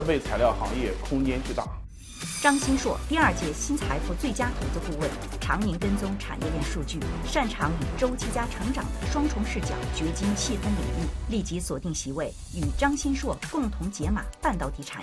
设备材料行业空间巨大。 张新硕，第2届新财富最佳投资顾问，常年跟踪产业链数据，擅长以周期加成长的双重视角掘金细分领域，立即锁定席位，与张新硕共同解码半导体产